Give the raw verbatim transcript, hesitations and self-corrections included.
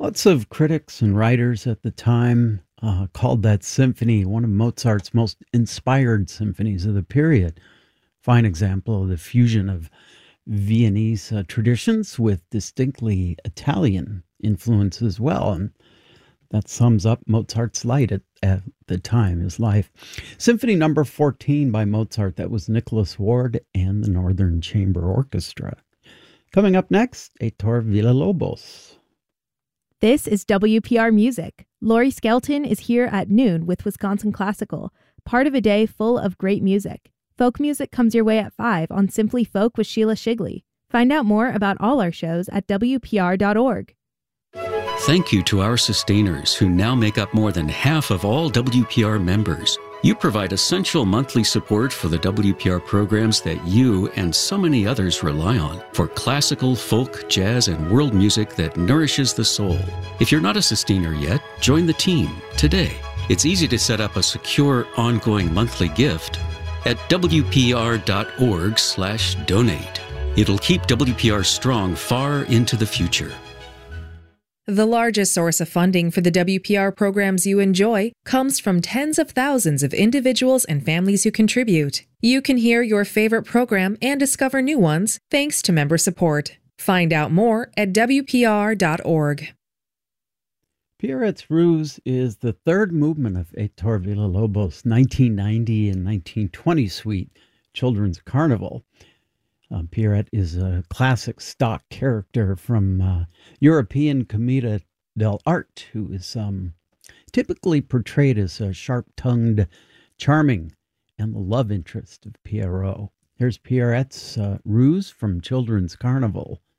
Lots of critics and writers at the time uh, called that symphony one of Mozart's most inspired symphonies of the period. Fine example of the fusion of Viennese uh, traditions with distinctly Italian influence as well. And that sums up Mozart's light at, at the time, his life. Symphony number fourteen by Mozart, that was Nicholas Ward and the Northern Chamber Orchestra. Coming up next, Heitor Villa-Lobos. This is W P R Music. Lori Skelton is here at noon with Wisconsin Classical, part of a day full of great music. Folk music comes your way at five on Simply Folk with Sheila Shigley. Find out more about all our shows at W P R dot org. Thank you to our sustainers who now make up more than half of all W P R members. You provide essential monthly support for the W P R programs that you and so many others rely on for classical, folk, jazz, and world music that nourishes the soul. If you're not a sustainer yet, join the team today. It's easy to set up a secure, ongoing monthly gift at W P R dot org slash donate. It'll keep W P R strong far into the future. The largest source of funding for the W P R programs you enjoy comes from tens of thousands of individuals and families who contribute. You can hear your favorite program and discover new ones thanks to member support. Find out more at W P R dot org. Pierret's Ruse is the third movement of Heitor Villa-Lobos' nineteen ninety and nineteen twenty suite, Children's Carnival. Uh, Pierrette is a classic stock character from uh, European Commedia dell'arte, who is um, typically portrayed as a sharp-tongued, charming, and the love interest of Pierrot. Here's Pierret's uh, Ruse from Children's Carnival